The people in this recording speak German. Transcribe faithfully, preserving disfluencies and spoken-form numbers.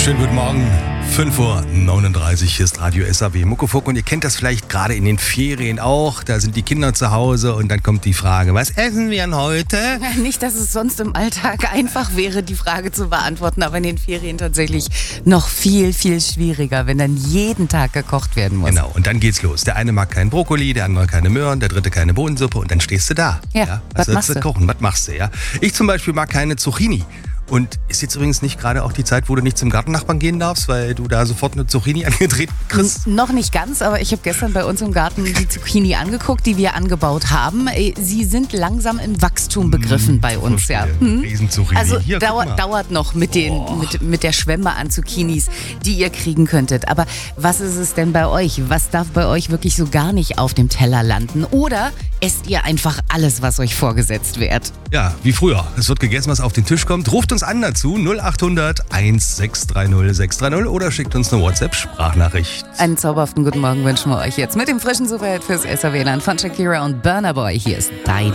Schönen guten Morgen, fünf Uhr neununddreißig, hier ist Radio S A W Muckefuck und ihr kennt das vielleicht gerade in den Ferien auch, da sind die Kinder zu Hause und dann kommt die Frage, was essen wir denn heute? Nicht, dass es sonst im Alltag einfach wäre, die Frage zu beantworten, aber in den Ferien tatsächlich noch viel, viel schwieriger, wenn dann jeden Tag gekocht werden muss. Genau, und dann geht's los. Der eine mag keinen Brokkoli, der andere keine Möhren, der dritte keine Bohnensuppe und dann stehst du da. Ja, ja? was machst du? Kochen, was machst du, ja? Ich zum Beispiel mag keine Zucchini. Und ist jetzt übrigens nicht gerade auch die Zeit, wo du nicht zum Gartennachbarn gehen darfst, weil du da sofort eine Zucchini angedreht kriegst? N- noch nicht ganz, aber ich habe gestern bei uns im Garten die Zucchini angeguckt, die wir angebaut haben. Sie sind langsam in Wachstum begriffen mmh, bei uns. Ja. Hm? Riesenzucchini. Also Hier, dauert, dauert noch mit, den, oh. mit, mit der Schwemme an Zucchinis, die ihr kriegen könntet. Aber was ist es denn bei euch? Was darf bei euch wirklich so gar nicht auf dem Teller landen? Oder esst ihr einfach alles, was euch vorgesetzt wird? Ja, wie früher. Es wird gegessen, was auf den Tisch kommt. Ruft uns an dazu null acht hundert sechs drei null sechs drei null oder schickt uns eine WhatsApp-Sprachnachricht. Einen zauberhaften guten Morgen wünschen wir euch jetzt mit dem frischen Superhit fürs S A W-Land von Shakira und Burna Boy. Hier ist Dein